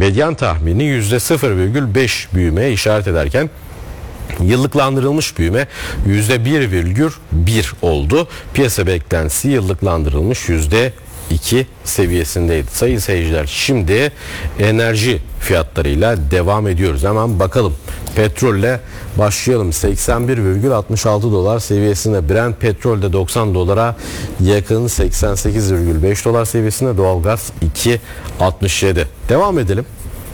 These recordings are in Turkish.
medyan tahmini %0,5 büyümeye işaret ederken yıllıklandırılmış büyüme %1,1 oldu. Piyasa beklentisi yıllıklandırılmış %2 seviyesindeydi. Sayın seyirciler, şimdi enerji fiyatlarıyla devam ediyoruz. Hemen bakalım. Petrolle başlayalım. 81,66 dolar seviyesinde. Brent petrol de 90 dolara yakın, 88,5 dolar seviyesinde. Doğalgaz 2,67. Devam edelim.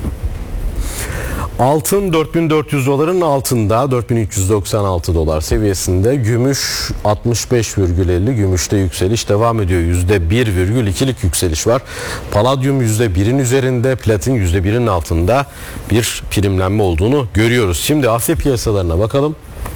Altın 4400 doların altında, 4396 dolar seviyesinde. Gümüş 65,50, gümüşte yükseliş devam ediyor. %1,2'lik yükseliş var. Paladyum %1'in üzerinde, platin %1'in altında bir primlenme olduğunu görüyoruz. Şimdi Asya piyasalarına bakalım.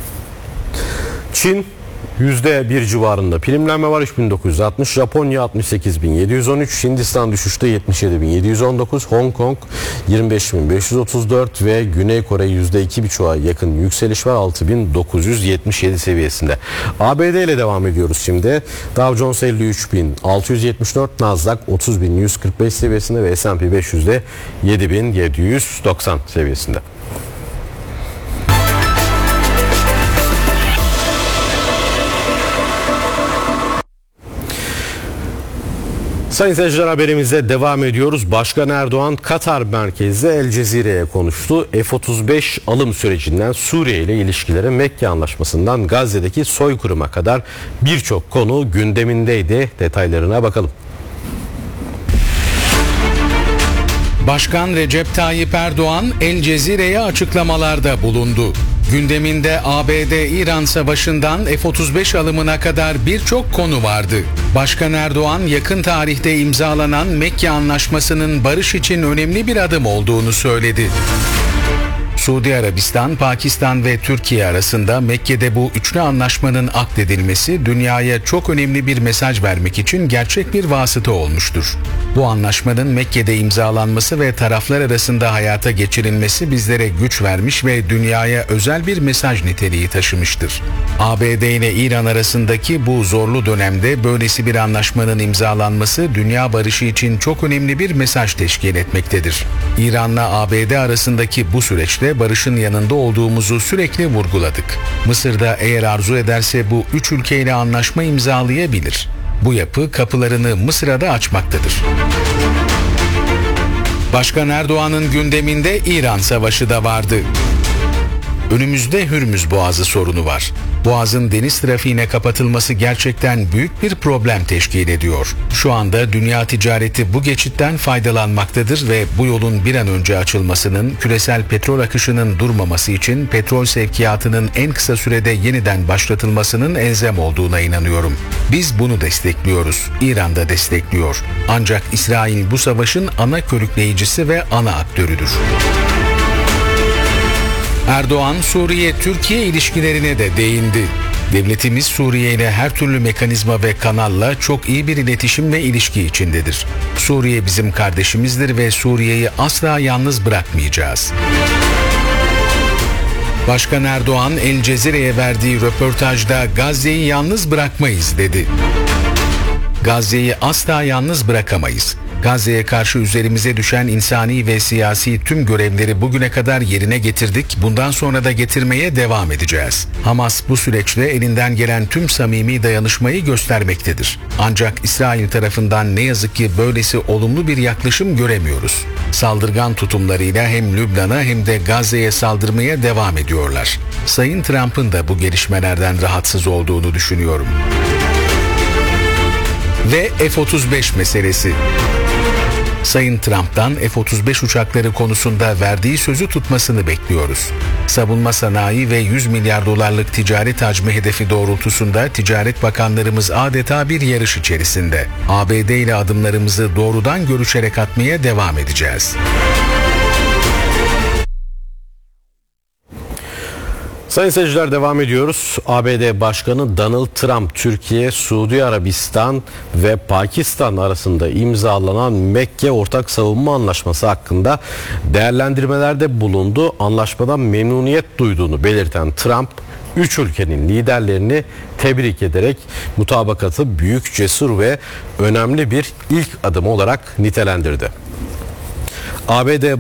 Çin %1 civarında primlenme var, 3960. Japonya 68.713. Hindistan düşüşte 77.719. Hong Kong 25.534 ve Güney Kore %2,5'a yakın yükseliş var, 6.977 seviyesinde. ABD ile devam ediyoruz şimdi. Dow Jones 53.674, Nasdaq 30.145 seviyesinde ve S&P 500 de 7.790 seviyesinde. Sayın seyirciler, haberimize devam ediyoruz. Başkan Erdoğan Katar merkezli El Cezire'ye konuştu. F-35 alım sürecinden Suriye ile ilişkileri, Mekke Anlaşması'ndan Gazze'deki soykırıma kadar birçok konu gündemindeydi. Detaylarına bakalım. Başkan Recep Tayyip Erdoğan El Cezire'ye açıklamalarda bulundu. Gündeminde ABD-İran savaşından F-35 alımına kadar birçok konu vardı. Başkan Erdoğan yakın tarihte imzalanan Mekke Anlaşması'nın barış için önemli bir adım olduğunu söyledi. Suudi Arabistan, Pakistan ve Türkiye arasında Mekke'de bu üçlü anlaşmanın akdedilmesi dünyaya çok önemli bir mesaj vermek için gerçek bir vasıta olmuştur. Bu anlaşmanın Mekke'de imzalanması ve taraflar arasında hayata geçirilmesi bizlere güç vermiş ve dünyaya özel bir mesaj niteliği taşımıştır. ABD ile İran arasındaki bu zorlu dönemde böylesi bir anlaşmanın imzalanması dünya barışı için çok önemli bir mesaj teşkil etmektedir. İran'la ABD arasındaki bu süreçte barışın yanında olduğumuzu sürekli vurguladık. Mısır'da eğer arzu ederse bu üç ülkeyle anlaşma imzalayabilir. Bu yapı kapılarını Mısır'a da açmaktadır. Başkan Erdoğan'ın gündeminde İran savaşı da vardı. Önümüzde Hürmüz Boğazı sorunu var. Boğazın deniz trafiğine kapatılması gerçekten büyük bir problem teşkil ediyor. Şu anda dünya ticareti bu geçitten faydalanmaktadır ve bu yolun bir an önce açılmasının, küresel petrol akışının durmaması için petrol sevkiyatının en kısa sürede yeniden başlatılmasının elzem olduğuna inanıyorum. Biz bunu destekliyoruz. İran da destekliyor. Ancak İsrail bu savaşın ana körükleyicisi ve ana aktörüdür. Erdoğan, Suriye-Türkiye ilişkilerine de değindi. Devletimiz Suriye ile her türlü mekanizma ve kanalla çok iyi bir iletişim ve ilişki içindedir. Suriye bizim kardeşimizdir ve Suriye'yi asla yalnız bırakmayacağız. Başkan Erdoğan, El Cezire'ye verdiği röportajda Gazze'yi yalnız bırakmayız dedi. Gazze'yi asla yalnız bırakamayız. Gazze'ye karşı üzerimize düşen insani ve siyasi tüm görevleri bugüne kadar yerine getirdik. Bundan sonra da getirmeye devam edeceğiz. Hamas bu süreçte elinden gelen tüm samimi dayanışmayı göstermektedir. Ancak İsrail tarafından ne yazık ki böylesi olumlu bir yaklaşım göremiyoruz. Saldırgan tutumlarıyla hem Lübnan'a hem de Gazze'ye saldırmaya devam ediyorlar. Sayın Trump'ın da bu gelişmelerden rahatsız olduğunu düşünüyorum. Ve F-35 meselesi. Sayın Trump'tan F-35 uçakları konusunda verdiği sözü tutmasını bekliyoruz. Savunma sanayi ve 100 milyar dolarlık ticaret hacmi hedefi doğrultusunda ticaret bakanlarımız adeta bir yarış içerisinde. ABD ile adımlarımızı doğrudan görüşerek atmaya devam edeceğiz. Sayın seyirciler, devam ediyoruz. ABD Başkanı Donald Trump, Türkiye, Suudi Arabistan ve Pakistan arasında imzalanan Mekke Ortak Savunma Anlaşması hakkında değerlendirmelerde bulundu. Anlaşmadan memnuniyet duyduğunu belirten Trump, üç ülkenin liderlerini tebrik ederek mutabakatı büyük, cesur ve önemli bir ilk adım olarak nitelendirdi. ABD